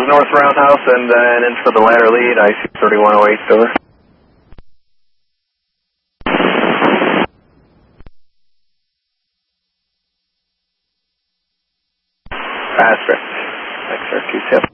Charles North Roundhouse and then in for the ladder lead, IC 3108 over. Asterisk. XR2 tip.